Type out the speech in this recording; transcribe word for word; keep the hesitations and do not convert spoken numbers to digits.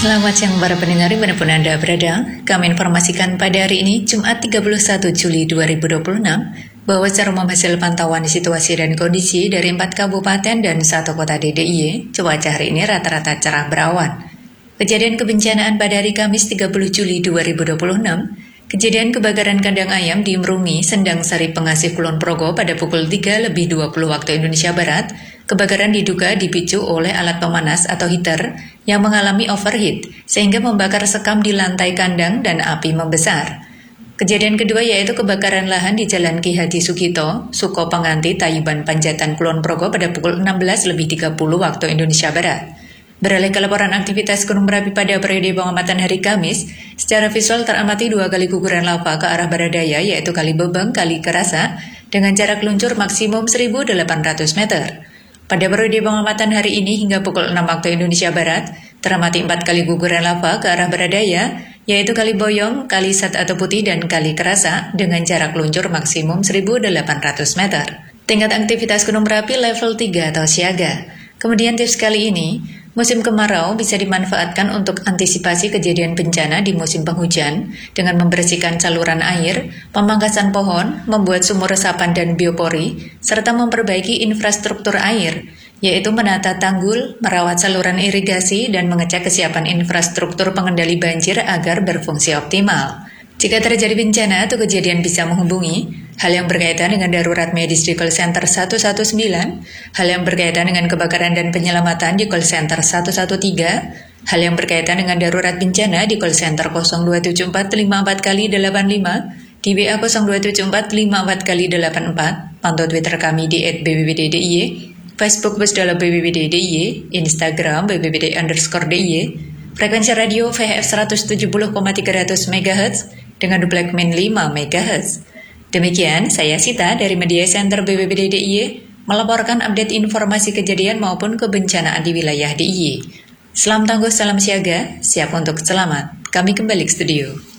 Selamat siang para pendengar dimanapun Anda berada. Kami informasikan pada hari ini Jumat tiga puluh satu Juli dua ribu dua puluh enam bahwa secara umum hasil pantauan situasi dan kondisi dari empat kabupaten dan satu kota D D I Y, cuaca hari ini rata-rata cerah berawan. Kejadian kebencanaan pada hari Kamis tiga puluh Juli dua ribu dua puluh enam, kejadian kebakaran kandang ayam di Merungi, Sendang Sari Pengasih Kulon Progo pada pukul tiga lebih dua puluh waktu Indonesia Barat. Kebakaran diduga dipicu oleh alat pemanas atau heater yang mengalami overheat sehingga membakar sekam di lantai kandang dan api membesar. Kejadian kedua yaitu kebakaran lahan di Jalan Ki Haji Sugito, Suko Penganti, Tayuban Panjatan Kulon Progo pada pukul enam belas lebih tiga puluh waktu Indonesia Barat. Beralih ke laporan aktivitas Gunung Merapi pada periode pengamatan hari Kamis, secara visual teramati dua kali guguran lava ke arah barat daya yaitu Kali Bebeng, Kali Kerasa dengan jarak luncur maksimum seribu delapan ratus meter. Pada periode pengamatan hari ini hingga pukul enam waktu Indonesia Barat, teramati empat kali guguran lava ke arah barat daya, yaitu Kali Boyong, Kali Sat atau Putih, dan Kali Kerasa dengan jarak luncur maksimum seribu delapan ratus meter. Tingkat aktivitas Gunung Merapi level tiga atau siaga. Kemudian tips kali ini, musim kemarau bisa dimanfaatkan untuk antisipasi kejadian bencana di musim penghujan dengan membersihkan saluran air, pemangkasan pohon, membuat sumur resapan dan biopori, serta memperbaiki infrastruktur air, yaitu menata tanggul, merawat saluran irigasi, dan mengecek kesiapan infrastruktur pengendali banjir agar berfungsi optimal. Jika terjadi bencana atau kejadian bisa menghubungi hal yang berkaitan dengan darurat medis di call center satu satu sembilan, hal yang berkaitan dengan kebakaran dan penyelamatan di call center satu satu tiga, hal yang berkaitan dengan darurat bencana di call center nol dua tujuh empat lima empat kali delapan lima, di W A nol dua tujuh empat lima empat kali delapan empat, pantau Twitter kami di et b b b d d i y, Facebook Pusdala B B B D D I Y, Instagram B B B D underscore D I Y, frekuensi radio V H F seratus tujuh puluh koma tiga ratus megahertz dengan duplemen lima megahertz. Demikian, saya Sita dari Media Center B B B D D I Y melaporkan update informasi kejadian maupun kebencanaan di wilayah D I Y. Selam tangguh, salam siaga, siap untuk selamat. Kami kembali ke studio.